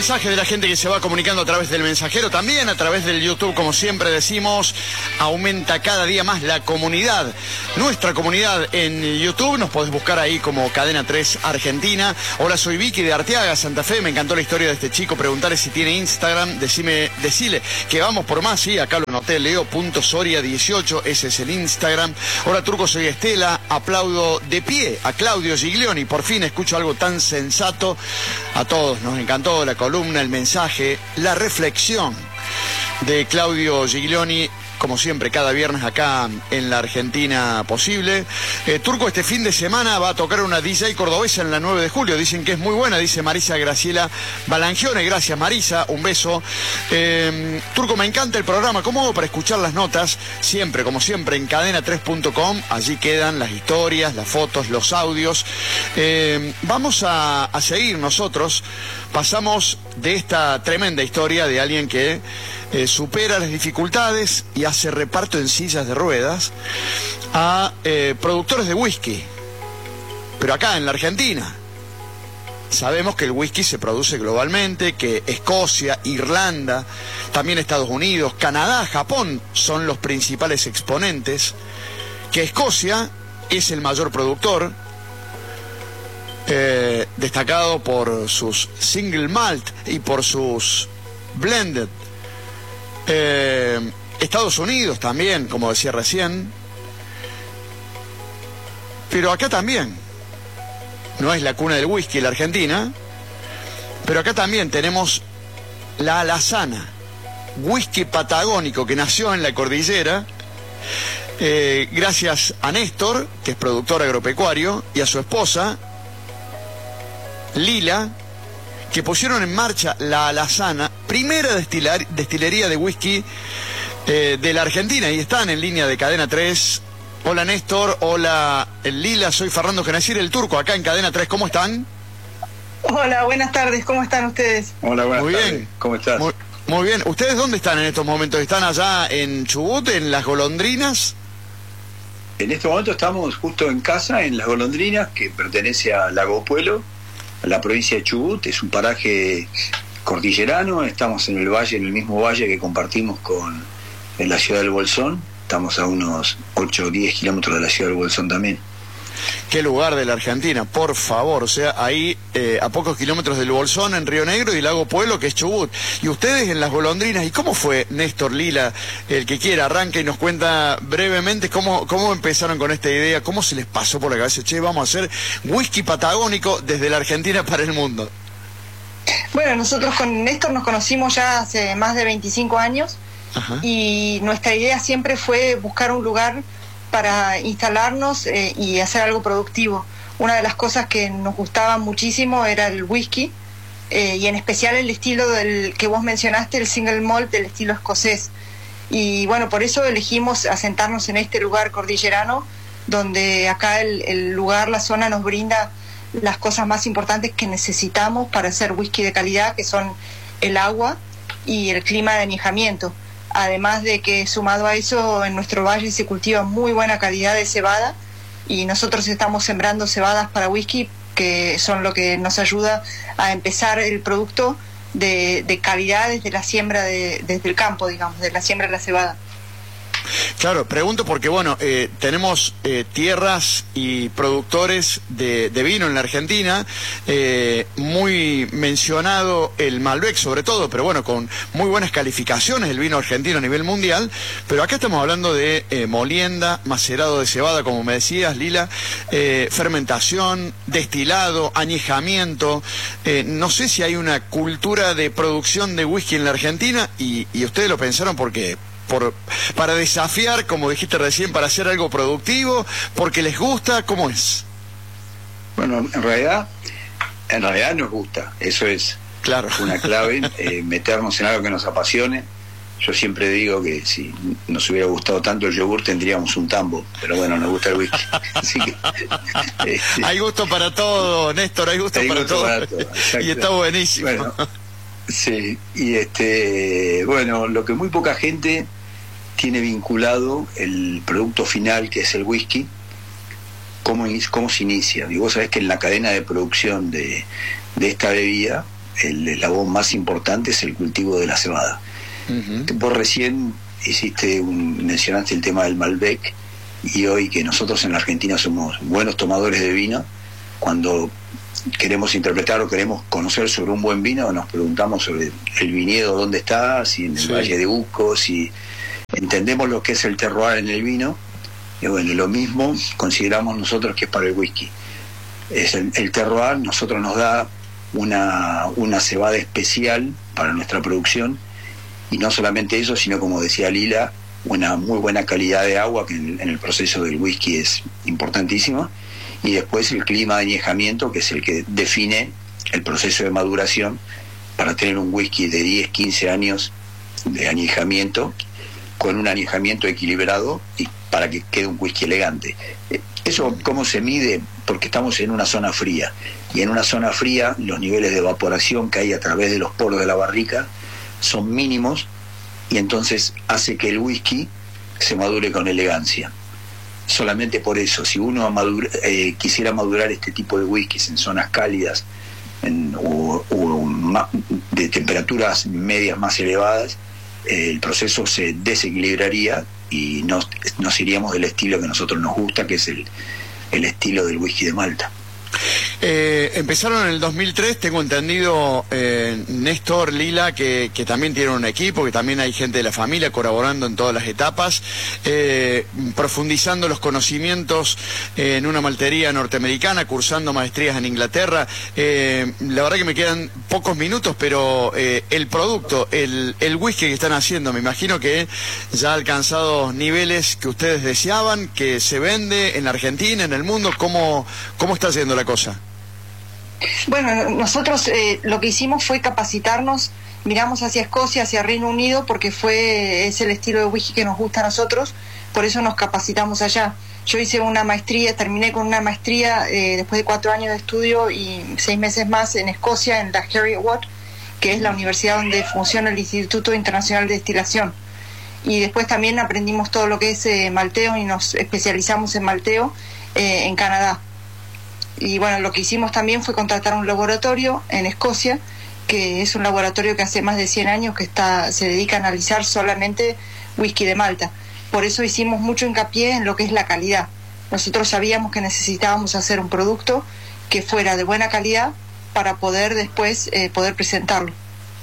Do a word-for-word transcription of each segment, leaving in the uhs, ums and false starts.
mensajes de la gente que se va comunicando a través del mensajero, también a través del YouTube, como siempre decimos, aumenta cada día más la comunidad, nuestra comunidad en YouTube, nos podés buscar ahí como Cadena tres Argentina. Hola, soy Vicky de Arteaga, Santa Fe, me encantó la historia de este chico, preguntarle si tiene Instagram, decime, decile que vamos por más, sí, acá lo noté, leo punto soria dieciocho, ese es el Instagram. Hola Turco, soy Estela, aplaudo de pie a Claudio Giglioni, por fin escucho algo tan sensato. A todos nos encantó la columna, el mensaje, la reflexión de Claudio Giglioni, como siempre, cada viernes acá en la Argentina posible. Eh, Turco, este fin de semana va a tocar una D J cordobesa en la nueve de julio. Dicen que es muy buena, dice Marisa Graciela Balangione. Gracias, Marisa, un beso. Eh, Turco, me encanta el programa. ¿Cómo hago para escuchar las notas? Siempre, como siempre, en cadena tres punto com. Allí quedan las historias, las fotos, los audios. Eh, vamos a, a seguir nosotros. Pasamos de esta tremenda historia de alguien que eh, supera las dificultades y hace reparto en sillas de ruedas a eh, productores de whisky, pero acá en la Argentina. Sabemos que el whisky se produce globalmente, que Escocia, Irlanda, también Estados Unidos, Canadá, Japón son los principales exponentes, que Escocia es el mayor productor, eh, destacado por sus single malt y por sus blended. Eh, Estados Unidos también, como decía recién, pero acá también, no es la cuna del whisky la Argentina, pero acá también tenemos la alazana, whisky patagónico que nació en la cordillera, eh, gracias a Néstor, que es productor agropecuario, y a su esposa, Lila, que pusieron en marcha la alazana, primera destilar, destilería de whisky eh, de la Argentina, y están en línea de Cadena tres. Hola Néstor, hola Lila, soy Fernando Genacir, el Turco, acá en Cadena tres, ¿cómo están? Hola, buenas tardes, ¿cómo están ustedes? Hola, buenas muy tardes, bien. ¿Cómo estás? Muy, muy bien, ¿ustedes dónde están en estos momentos? ¿Están allá en Chubut, en Las Golondrinas? En este momento estamos justo en casa, en Las Golondrinas, que pertenece a Lago Puelo, a la provincia de Chubut. Es un paraje cordillerano, estamos en el valle, en el mismo valle que compartimos con en la ciudad del Bolsón. Estamos a unos ocho o diez kilómetros de la ciudad del Bolsón también. Qué lugar de la Argentina, por favor. O sea, ahí eh, a pocos kilómetros del Bolsón, en Río Negro, y Lago Pueblo, que es Chubut. Y ustedes en Las Golondrinas. ¿Y cómo fue, Néstor, Lila? El que quiera, arranca y nos cuenta brevemente cómo, cómo empezaron con esta idea, cómo se les pasó por la cabeza. Che, vamos a hacer whisky patagónico desde la Argentina para el mundo. Bueno, nosotros con Néstor nos conocimos ya hace más de veinticinco años. Ajá. Y nuestra idea siempre fue buscar un lugar para instalarnos eh, y hacer algo productivo. Una de las cosas que nos gustaba muchísimo era el whisky, eh, y en especial el estilo del que vos mencionaste, el single malt, del estilo escocés. Y bueno, por eso elegimos asentarnos en este lugar cordillerano, donde acá el, el lugar, la zona nos brinda las cosas más importantes que necesitamos para hacer whisky de calidad, que son el agua y el clima de añejamiento. Además de que, sumado a eso, en nuestro valle se cultiva muy buena calidad de cebada, y nosotros estamos sembrando cebadas para whisky, que son lo que nos ayuda a empezar el producto de, de calidad desde la siembra, de, desde el campo, digamos, de la siembra de la cebada. Claro, pregunto porque, bueno, eh, tenemos eh, tierras y productores de, de vino en la Argentina, eh, muy mencionado el Malbec sobre todo, pero bueno, con muy buenas calificaciones el vino argentino a nivel mundial, pero acá estamos hablando de eh, molienda, macerado de cebada, como me decías, Lila, eh, fermentación, destilado, añejamiento. Eh, no sé si hay una cultura de producción de whisky en la Argentina, y, y ustedes lo pensaron porque... Por, para desafiar, como dijiste recién, para hacer algo productivo, porque les gusta, ¿cómo es? Bueno, en realidad, en realidad nos gusta, eso es claro. Una clave, eh, meternos en algo que nos apasione. Yo siempre digo que si nos hubiera gustado tanto el yogur tendríamos un tambo, pero bueno, nos gusta el whisky. Así que, este, hay gusto para todo, Néstor, hay gusto, hay para, gusto todo. para todo. Y está buenísimo. Bueno, sí, y este, bueno, lo que muy poca gente tiene vinculado el producto final, que es el whisky, cómo, cómo se inicia. Y vos sabés que en la cadena de producción de, de esta bebida el eslabón más importante es el cultivo de la cebada. Uh-huh. Vos recién hiciste un, mencionaste el tema del Malbec, y hoy que nosotros en la Argentina somos buenos tomadores de vino, cuando queremos interpretar o queremos conocer sobre un buen vino, nos preguntamos sobre el viñedo, dónde está, si en el sí. Valle de Uco, si entendemos lo que es el terroir en el vino. Y bueno, lo mismo consideramos nosotros que es para el whisky. Es el, el terroir nosotros nos da una, una cebada especial para nuestra producción, y no solamente eso, sino, como decía Lila, una muy buena calidad de agua, que en, en el proceso del whisky es importantísima, y después el clima de añejamiento, que es el que define el proceso de maduración para tener un whisky de diez, quince años de añejamiento, con un añejamiento equilibrado, y para que quede un whisky elegante. ¿Eso cómo se mide? Porque estamos en una zona fría, y en una zona fría los niveles de evaporación que hay a través de los poros de la barrica son mínimos, y entonces hace que el whisky se madure con elegancia. Solamente por eso, si uno madura, eh, quisiera madurar este tipo de whiskies en zonas cálidas en, o, o ma, de temperaturas medias más elevadas, eh, el proceso se desequilibraría y nos, nos iríamos del estilo que a nosotros nos gusta, que es el, el estilo del whisky de Malta. Eh, empezaron en el dos mil tres, tengo entendido, eh, Néstor, Lila, que, que también tienen un equipo, que también hay gente de la familia colaborando en todas las etapas, eh, profundizando los conocimientos eh, en una maltería norteamericana, cursando maestrías en Inglaterra. Eh, la verdad que me quedan pocos minutos, pero eh, el producto, el, el whisky que están haciendo, me imagino que ya ha alcanzado niveles que ustedes deseaban, que se vende en la Argentina, en el mundo. ¿Cómo, cómo está yendo la cosa? Bueno, nosotros eh, lo que hicimos fue capacitarnos, miramos hacia Escocia, hacia Reino Unido, porque fue es el estilo de whisky que nos gusta a nosotros, por eso nos capacitamos allá. Yo hice una maestría, terminé con una maestría eh, después de cuatro años de estudio y seis meses más en Escocia, en la Heriot-Watt, que es la universidad donde funciona el Instituto Internacional de Destilación. Y después también aprendimos todo lo que es eh, malteo, y nos especializamos en malteo eh, en Canadá. Y bueno, lo que hicimos también fue contratar un laboratorio en Escocia, que es un laboratorio que hace más de cien años que está se dedica a analizar solamente whisky de Malta. Por eso hicimos mucho hincapié en lo que es la calidad. Nosotros sabíamos que necesitábamos hacer un producto que fuera de buena calidad para poder después eh, poder presentarlo.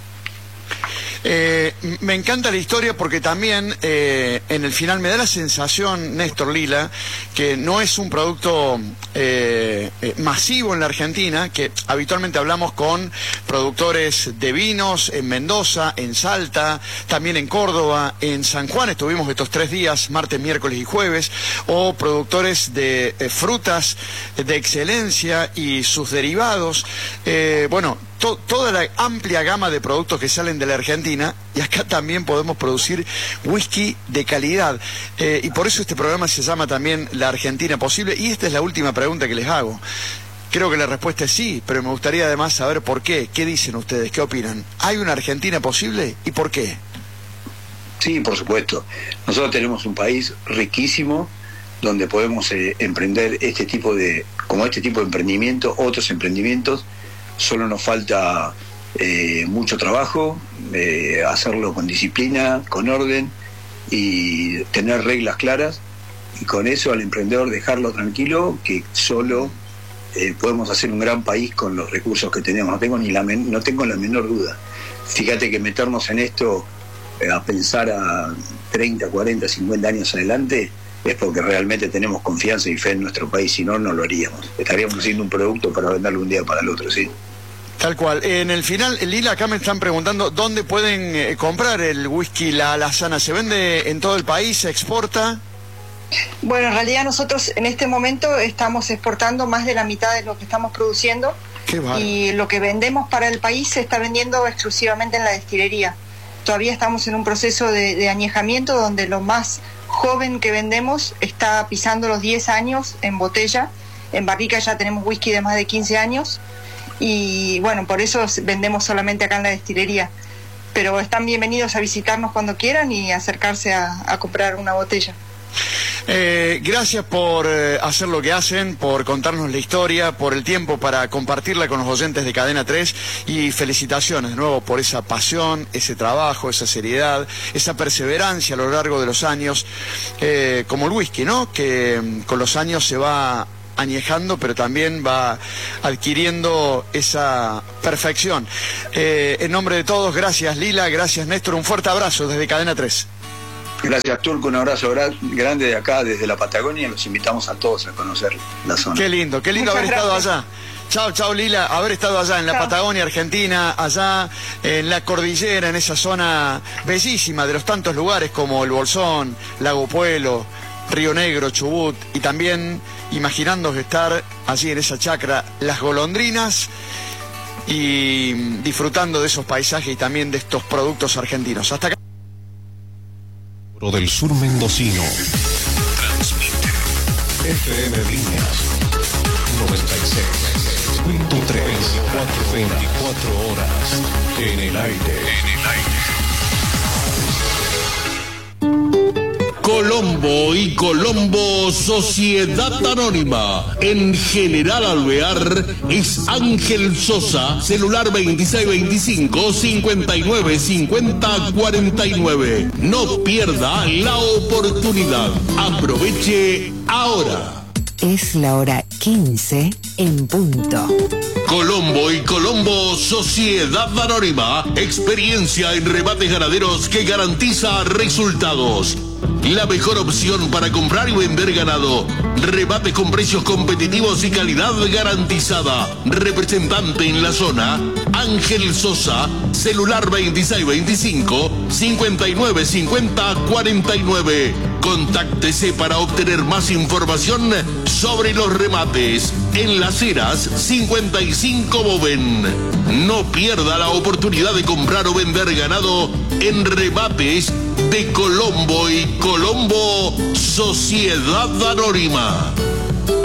Eh, me encanta la historia porque también eh, en el final me da la sensación, Néstor, Lila, que no es un producto eh, eh, masivo en la Argentina, que habitualmente hablamos con productores de vinos en Mendoza, en Salta, también en Córdoba, en San Juan, estuvimos estos tres días, martes, miércoles y jueves, o productores de eh, frutas de excelencia y sus derivados. Eh, bueno, To, toda la amplia gama de productos que salen de la Argentina, y acá también podemos producir whisky de calidad. Eh, y por eso este programa se llama también La Argentina Posible, y esta es la última pregunta que les hago. Creo que la respuesta es sí, pero me gustaría además saber por qué. ¿Qué dicen ustedes? ¿Qué opinan? ¿Hay una Argentina posible? ¿Y por qué? Sí, por supuesto. Nosotros tenemos un país riquísimo donde podemos eh, emprender este tipo de, como este tipo de emprendimiento, otros emprendimientos. Solo nos falta eh, mucho trabajo, eh, hacerlo con disciplina, con orden y tener reglas claras, y con eso al emprendedor dejarlo tranquilo, que solo eh, podemos hacer un gran país con los recursos que tenemos. No tengo ni la men- no tengo la menor duda. Fíjate que meternos en esto eh, a pensar a treinta, cuarenta, cincuenta años adelante es porque realmente tenemos confianza y fe en nuestro país, si no, no lo haríamos. Estaríamos haciendo un producto para venderlo un día para el otro, ¿sí? Tal cual. En el final, Lila, acá me están preguntando dónde pueden eh, comprar el whisky La Alazana. ¿Se vende en todo el país? ¿Se exporta? Bueno, en realidad nosotros en este momento estamos exportando más de la mitad de lo que estamos produciendo. Qué bárbaro. Y lo que vendemos para el país se está vendiendo exclusivamente en la destilería. Todavía estamos en un proceso de, de añejamiento donde lo más joven que vendemos está pisando los diez años en botella. En barrica ya tenemos whisky de más de quince años. Y bueno, por eso vendemos solamente acá en la destilería. Pero están bienvenidos a visitarnos cuando quieran y acercarse a, a comprar una botella. Eh, gracias por eh, hacer lo que hacen, por contarnos la historia, por el tiempo para compartirla con los oyentes de Cadena tres y felicitaciones de nuevo por esa pasión, ese trabajo, esa seriedad, esa perseverancia a lo largo de los años, eh, como el whisky, ¿no? Que mm, con los años se va añejando, pero también va adquiriendo esa perfección. Eh, en nombre de todos, gracias Lila, gracias Néstor, un fuerte abrazo desde Cadena tres. Gracias Turco, un abrazo gra grande de acá desde la Patagonia, los invitamos a todos a conocer la zona. Qué lindo, qué lindo Muchas haber gracias. estado allá. Chao, chao Lila, haber estado allá en la chao. Patagonia Argentina, allá en la cordillera, en esa zona bellísima de los tantos lugares como el Bolsón, Lago Puelo, Río Negro, Chubut, y también imaginando estar allí en esa chacra Las Golondrinas y disfrutando de esos paisajes y también de estos productos argentinos. Hasta acá. Del sur mendocino transmite F M Viñas noventa y seis punto tres, veinticuatro horas en el aire. En el aire. Colombo y Colombo Sociedad Anónima. En General Alvear es Ángel Sosa, celular veintiséis veinticinco, cincuenta y nueve cincuenta cuarenta y nueve. No pierda la oportunidad. Aproveche ahora. Es la hora quince en punto. Colombo y Colombo Sociedad Anónima. Experiencia en rebates ganaderos que garantiza resultados. La mejor opción para comprar y vender ganado. Rebate con precios competitivos y calidad garantizada. Representante en la zona, Ángel Sosa, celular veintiséis veinticinco, cincuenta y nueve cincuenta cuarenta y nueve. Contáctese para obtener más información sobre los remates. En Las Heras, cincuenta y cinco Boven. No pierda la oportunidad de comprar o vender ganado en rebates de Colombo y Colombo Sociedad Anónima.